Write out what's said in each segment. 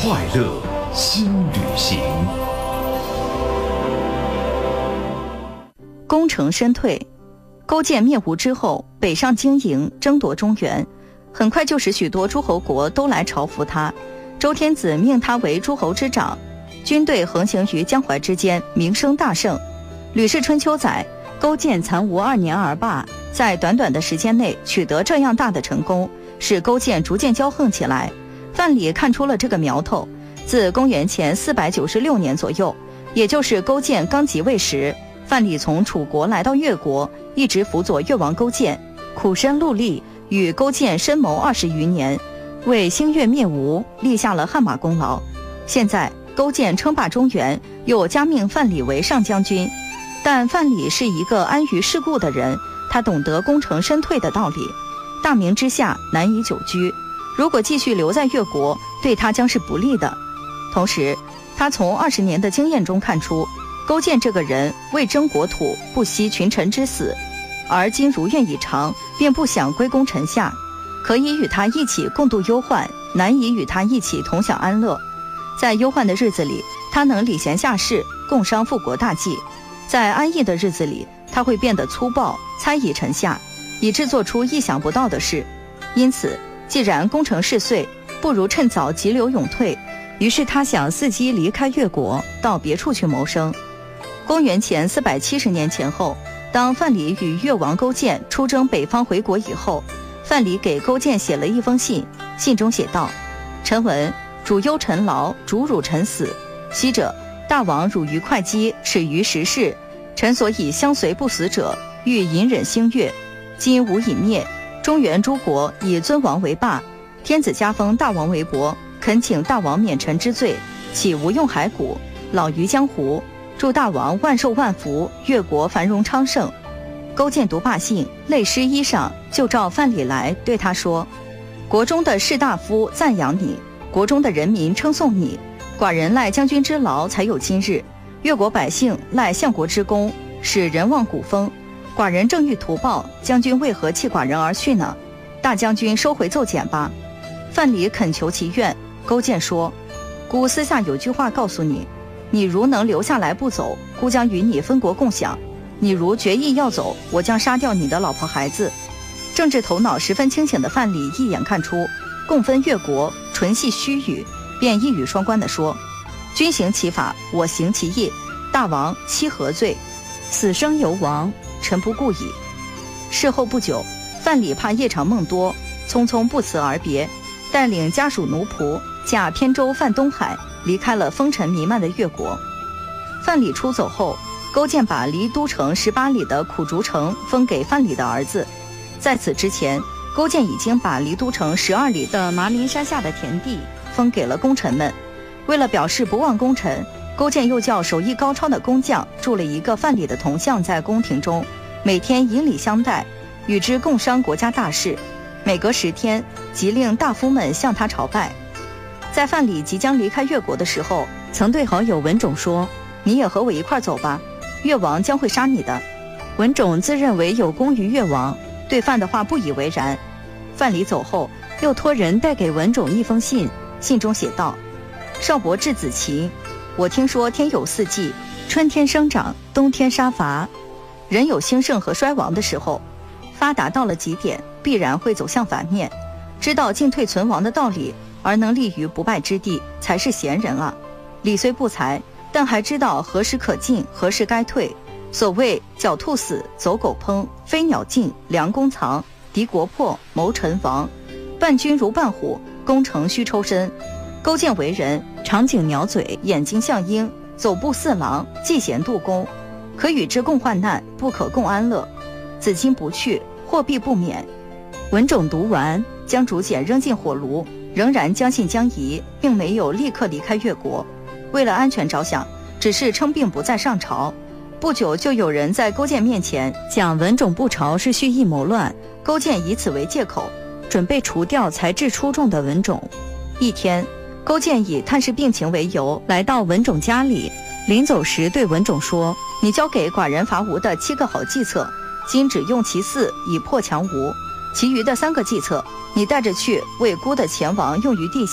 快乐新旅行。 功成身退，勾践灭吴之后，北上经营，争夺中原，很快就使许多诸侯国都来朝服他。周天子命他为诸侯之长，军队横行于江淮之间，名声大盛。吕氏春秋载，勾践残吴2年而罢，在短短的时间内取得这样大的成功，使勾践逐渐骄横起来。范蠡看出了这个苗头，自公元前496年左右，也就是勾践刚即位时，范蠡从楚国来到越国，一直辅佐越王勾践，苦身戮力，与勾践深谋20余年，为兴越灭吴立下了汗马功劳。现在勾践称霸中原，又加命范蠡为上将军，但范蠡是一个安于世故的人，他懂得功成身退的道理，大名之下难以久居，如果继续留在越国，对他将是不利的。同时他从20年的经验中看出，勾践这个人为争国土，不惜群臣之死，而今如愿以偿，便不想归功臣下，可以与他一起共度忧患，难以与他一起同享安乐。在忧患的日子里，他能礼贤下士，共商复国大计；在安逸的日子里，他会变得粗暴，猜疑臣下，以致做出意想不到的事。因此既然功成事遂，不如趁早急流勇退，于是他想伺机离开越国，到别处去谋生。公元前470年前后，当范蠡与越王勾践出征北方回国以后，范蠡给勾践写了一封信，信中写道：臣闻主忧臣劳，主辱臣死，昔者大王辱于会稽，始于时事，臣所以相随不死者，欲隐忍兴越。今吴已灭，中原诸国以尊王为霸，天子加封大王为伯，恳请大王免臣之罪，岂无用骸骨，老于江湖，祝大王万寿万福，越国繁荣昌盛。勾践读罢信，泪湿衣裳，就召范蠡来，对他说：国中的士大夫赞扬你，国中的人民称颂你，寡人赖将军之劳才有今日，越国百姓赖相国之功，使人望古风。寡人正欲图报，将军为何弃寡人而去呢？大将军收回奏简吧。范蠡恳求其愿。勾践说：孤私下有句话告诉你，你如能留下来不走，孤将与你分国共享；你如决意要走，我将杀掉你的老婆孩子。政治头脑十分清醒的范蠡一眼看出共分越国纯系虚语，便一语双关地说：君行其法，我行其义，大王妻何罪？死生由王，臣不顾矣。事后不久，范蠡怕夜长梦多，匆匆不辞而别，带领家属奴仆驾扁舟泛东海，离开了风尘弥漫的越国。范蠡出走后，勾践把离都城18里的苦竹城封给范蠡的儿子。在此之前，勾践已经把离都城12里的麻陵山下的田地封给了功臣们。为了表示不忘功臣，勾践又叫手艺高超的工匠铸了一个范蠡的铜像在宫廷中，每天以礼相待，与之共商国家大事。每隔10天，即令大夫们向他朝拜。在范蠡即将离开越国的时候，曾对好友文种说：你也和我一块走吧，越王将会杀你的。文种自认为有功于越王，对范的话不以为然。范蠡走后，又托人带给文种一封信，信中写道：少伯稚子奇，我听说天有4季，春天生长，冬天杀伐，人有兴盛和衰亡的时候，发达到了极点，必然会走向反面。知道进退存亡的道理，而能立于不败之地，才是贤人啊。理虽不才，但还知道何时可进，何时该退。所谓狡兔死，走狗烹，飞鸟尽，良弓藏，敌国破，谋臣亡。伴君如伴虎，攻城须抽身。勾践为人长颈鸟嘴，眼睛像鹰，走步似狼，嫉贤妒公，可与之共患难，不可共安乐。子今不去，祸必不免。文种读完，将竹简扔进火炉，仍然将信将疑，并没有立刻离开越国。为了安全着想，只是称病不再上朝。不久就有人在勾践面前讲文种不朝是蓄意谋乱，勾践以此为借口，准备除掉才智出众的文种。一天，勾践以探视病情为由来到文种家里，临走时对文种说：你交给寡人伐吴的7个好计策，今只用其4以破强吴，其余的3个计策你带着去为孤的前王用于地下，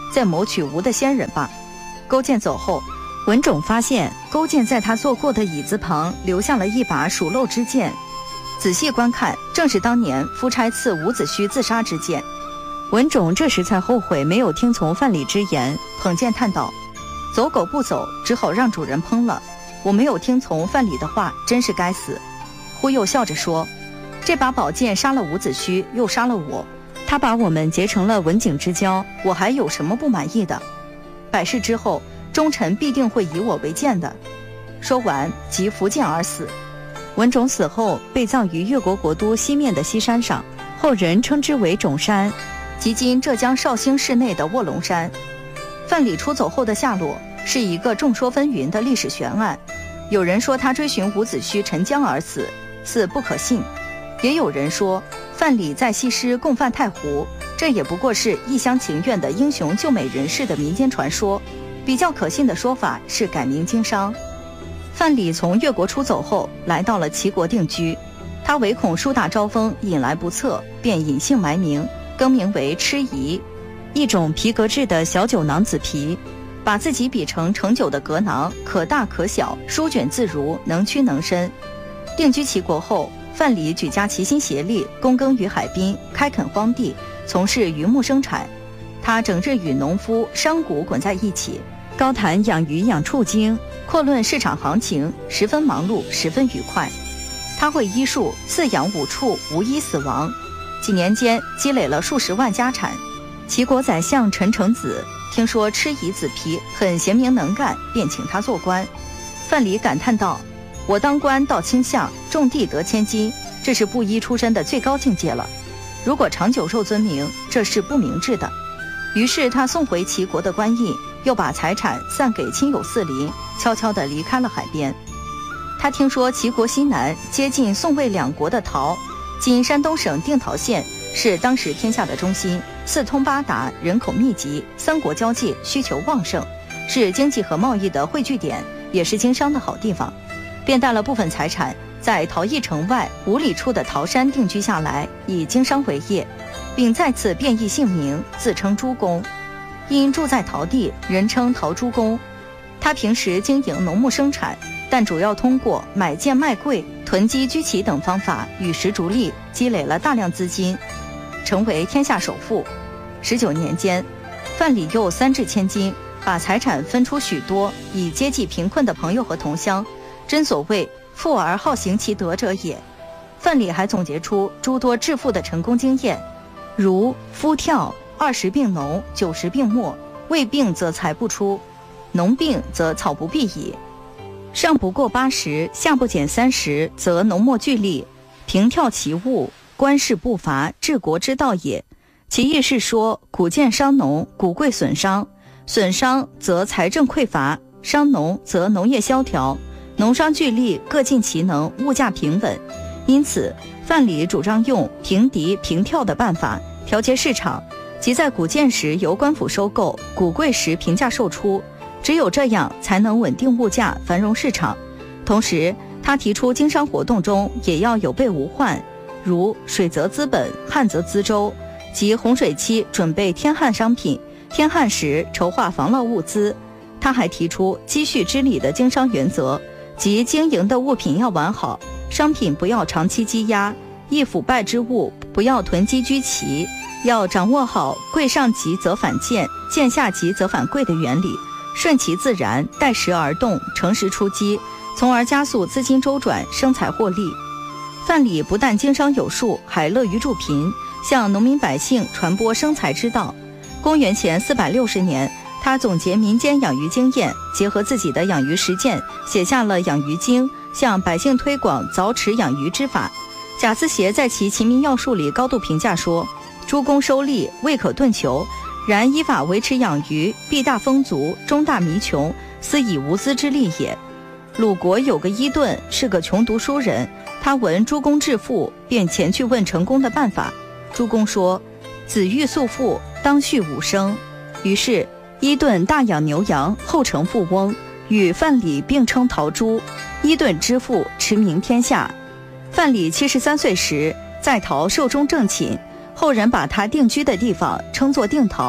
再谋取吴的先人吧。勾践走后，文种发现勾践在他坐过的椅子旁留下了一把属漏之剑，仔细观看，正是当年夫差刺伍子胥自杀之剑。文种这时才后悔没有听从范蠡之言，捧剑叹道：走狗不走，只好让主人烹了。我没有听从范蠡的话，真是该死。忽又笑着说：这把宝剑杀了伍子胥，又杀了我，他把我们结成了文景之交，我还有什么不满意的？百世之后，忠臣必定会以我为鉴的。说完即伏剑而死。文种死后被葬于越国国都西面的西山上，后人称之为种山，即今浙江绍兴市内的卧龙山。范蠡出走后的下落是一个众说纷纭的历史悬案，有人说他追寻伍子胥沉江而死，似不可信；也有人说范蠡在西施共犯太湖，这也不过是一厢情愿的英雄救美人士的民间传说。比较可信的说法是改名经商。范蠡从越国出走后，来到了齐国定居。他唯恐树大招风，引来不测，便隐姓埋名，更名为吃夷，一种皮革制的小酒囊子皮，把自己比成盛酒的革囊，可大可小，舒卷自如，能屈能伸。定居齐国后，范蠡举家齐心协力，躬耕于海滨，开垦荒地，从事渔牧生产。他整日与农夫、商贾滚在一起，高谈养鱼养畜经，阔论市场行情，十分忙碌，十分愉快。他会医术，饲养5畜，无一死亡。几年间积累了数十万家产。齐国宰相陈成子听说吃夷子皮很贤明能干，便请他做官。范蠡感叹道：我当官到卿相，种地得千金，这是布衣出身的最高境界了。如果长久受尊名，这是不明智的。于是他送回齐国的官印，又把财产散给亲友四邻，悄悄地离开了海边。他听说齐国西南接近宋魏两国的陶，今山东省定陶县，是当时天下的中心，四通八达，人口密集，三国交界，需求旺盛，是经济和贸易的汇聚点，也是经商的好地方。便带了部分财产，在陶邑城外5里处的陶山定居下来，以经商为业，并在此变异姓名，自称朱公。因住在陶地，人称陶朱公。他平时经营农牧生产，但主要通过买贱卖贵、囤积居奇等方法与时逐利，积累了大量资金，成为天下首富。19年间，范蠡又3掷千金，把财产分出许多，以接济贫困的朋友和同乡，真所谓富而好行其德者也。范蠡还总结出诸多致富的成功经验，如夫跳20病农，90病没，未病则财不出，农病则草不必矣。上不过80，下不减30，则农莫俱利，平跳其物，官事不伐，治国之道也。其意是说，谷贱伤农，谷贵损商，损商则财政匮乏，伤农则农业萧条，农商俱利，各尽其能，物价平稳。因此范蠡主张用平敌平跳的办法调节市场，即在谷贱时由官府收购，谷贵时平价售出，只有这样才能稳定物价，繁荣市场。同时他提出经商活动中也要有备无患，如水则资本，旱则资周，即洪水期准备天旱商品，天旱时筹划防涝物资。他还提出积蓄之理的经商原则，即经营的物品要完好，商品不要长期积压，易腐败之物不要囤积居奇，要掌握好贵上急则反贱，贱下急则反贵的原理，顺其自然，待时而动，乘时出击，从而加速资金周转，生财获利。范蠡不但经商有术，还乐于助贫，向农民百姓传播生财之道。公元前460年，他总结民间养鱼经验，结合自己的养鱼实践，写下了《养鱼经》，向百姓推广凿池养鱼之法。贾思勰在其《齐民要术》里高度评价说：诸公收利，未可顿求，然依法维持养鱼，必大丰足，终大弥穷，斯以无资之利也。鲁国有个伊顿，是个穷读书人，他闻诸公致富，便前去问成功的办法。诸公说：子欲速富，当畜5生。于是伊顿大养牛羊，后成富翁，与范蠡并称陶朱。伊顿之富，驰名天下。范蠡73岁时，在陶寿终正寝，后人把他定居的地方称作定陶，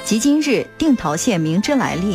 即今日定陶县名之来历。